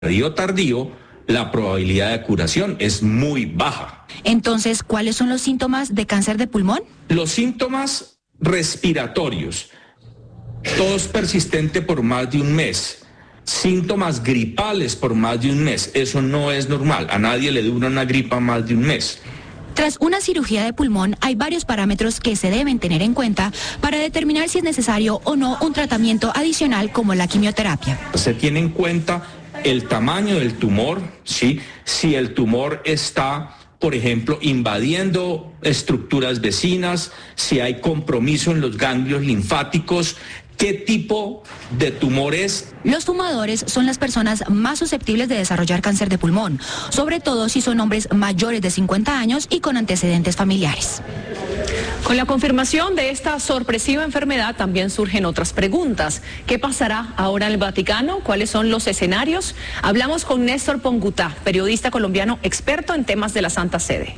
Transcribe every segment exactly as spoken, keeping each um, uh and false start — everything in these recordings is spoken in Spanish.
tardio tardío, la probabilidad de curación es muy baja. Entonces, ¿cuáles son los síntomas de cáncer de pulmón? Los síntomas respiratorios, tos persistente por más de un mes, síntomas gripales por más de un mes, eso no es normal, a nadie le dura una gripa más de un mes. Tras una cirugía de pulmón, hay varios parámetros que se deben tener en cuenta para determinar si es necesario o no un tratamiento adicional como la quimioterapia. Se tiene en cuenta el tamaño del tumor, ¿sí? Si el tumor está, por ejemplo, invadiendo estructuras vecinas, si hay compromiso en los ganglios linfáticos, ¿qué tipo de tumor es? Los fumadores son las personas más susceptibles de desarrollar cáncer de pulmón, sobre todo si son hombres mayores de cincuenta años y con antecedentes familiares. Con la confirmación de esta sorpresiva enfermedad también surgen otras preguntas. ¿Qué pasará ahora en el Vaticano? ¿Cuáles son los escenarios? Hablamos con Néstor Pongutá, periodista colombiano experto en temas de la Santa Sede.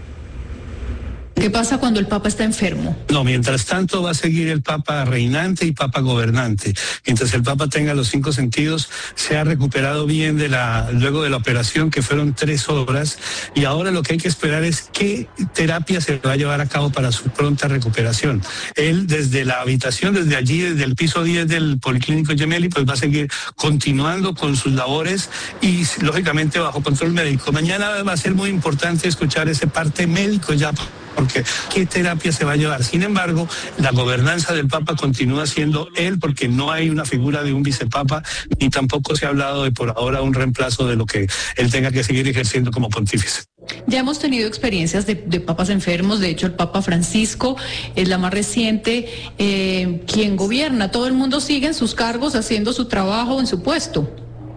¿Qué pasa cuando el Papa está enfermo? No, mientras tanto va a seguir el Papa reinante y Papa gobernante. Mientras el Papa tenga los cinco sentidos, se ha recuperado bien de la, luego de la operación, que fueron tres horas, y ahora lo que hay que esperar es qué terapia se va a llevar a cabo para su pronta recuperación. Él desde la habitación, desde allí, desde el piso diez del Policlínico Gemelli, pues va a seguir continuando con sus labores y lógicamente bajo control médico. Mañana va a ser muy importante escuchar ese parte médico ya, porque qué terapia se va a llevar. Sin embargo, la gobernanza del Papa continúa siendo él, porque no hay una figura de un vicepapa, ni tampoco se ha hablado de por ahora un reemplazo de lo que él tenga que seguir ejerciendo como pontífice. Ya hemos tenido experiencias de, de papas enfermos, de hecho el Papa Francisco es la más reciente, eh, quien gobierna. Todo el mundo sigue en sus cargos, haciendo su trabajo en su puesto.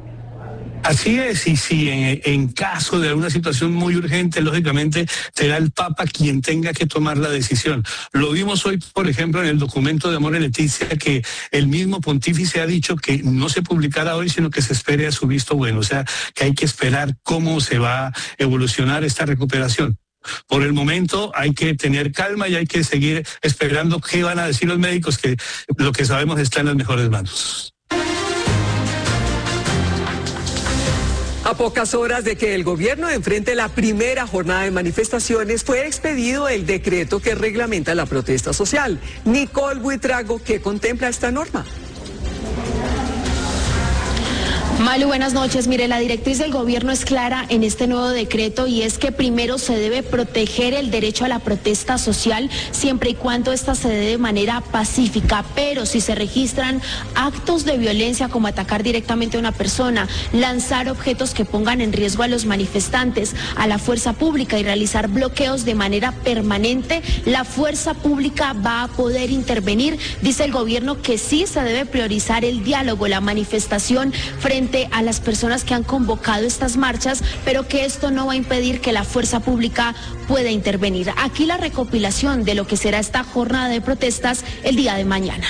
Así es, y si en, en caso de alguna situación muy urgente, lógicamente será el Papa quien tenga que tomar la decisión. Lo vimos hoy, por ejemplo, en el documento de Amor y Leticia, que el mismo pontífice ha dicho que no se publicará hoy, sino que se espere a su visto bueno, o sea, que hay que esperar cómo se va a evolucionar esta recuperación. Por el momento hay que tener calma y hay que seguir esperando qué van a decir los médicos, que lo que sabemos está en las mejores manos. A pocas horas de que el gobierno enfrente la primera jornada de manifestaciones, fue expedido el decreto que reglamenta la protesta social. Nicole Buitrago, ¿qué contempla esta norma? Malu, buenas noches. Mire, la directriz del gobierno es clara en este nuevo decreto, y es que primero se debe proteger el derecho a la protesta social siempre y cuando ésta se dé de manera pacífica, pero si se registran actos de violencia como atacar directamente a una persona, lanzar objetos que pongan en riesgo a los manifestantes, a la fuerza pública y realizar bloqueos de manera permanente, la fuerza pública va a poder intervenir. Dice el gobierno que sí se debe priorizar el diálogo, la manifestación frente a las personas que han convocado estas marchas, pero que esto no va a impedir que la fuerza pública pueda intervenir. Aquí la recopilación de lo que será esta jornada de protestas el día de mañana.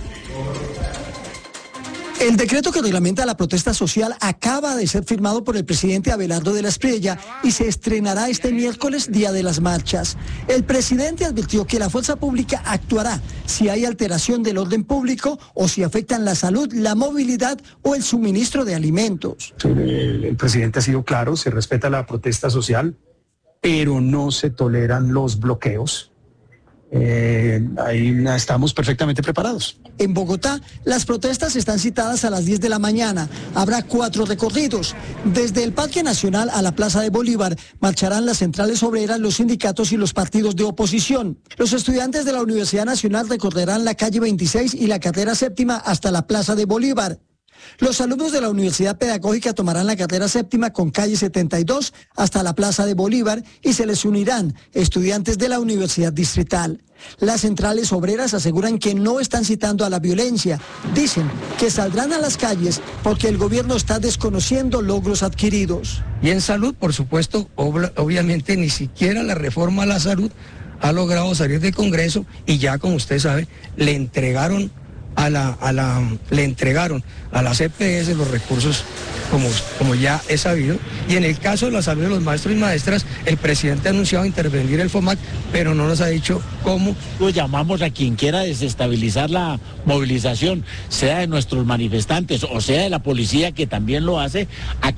El decreto que reglamenta la protesta social acaba de ser firmado por el presidente Abelardo de la Espriella y se estrenará este miércoles, día de las marchas. El presidente advirtió que la fuerza pública actuará si hay alteración del orden público o si afectan la salud, la movilidad o el suministro de alimentos. El, el presidente ha sido claro, se respeta la protesta social, pero no se toleran los bloqueos. Eh, ahí estamos perfectamente preparados. En Bogotá, las protestas están citadas a las diez de la mañana. Habrá cuatro recorridos. Desde el Parque Nacional a la Plaza de Bolívar marcharán las centrales obreras, los sindicatos y los partidos de oposición. Los estudiantes de la Universidad Nacional recorrerán la calle veintiséis y la carrera séptima hasta la Plaza de Bolívar. Los alumnos de la Universidad Pedagógica tomarán la carrera séptima con calle setenta y dos hasta la Plaza de Bolívar y se les unirán estudiantes de la Universidad Distrital. Las centrales obreras aseguran que no están citando a la violencia. Dicen que saldrán a las calles porque el gobierno está desconociendo logros adquiridos. Y en salud, por supuesto, ob- obviamente ni siquiera la reforma a la salud ha logrado salir del Congreso y ya, como usted sabe, le entregaron a la, a la, le entregaron a la C P S los recursos como, como ya es sabido, y en el caso de la salud de los maestros y maestras, el presidente ha anunciado intervenir el FOMAC, pero no nos ha dicho cómo. Llamamos a quien quiera desestabilizar la movilización, sea de nuestros manifestantes o sea de la policía, que también lo hace, a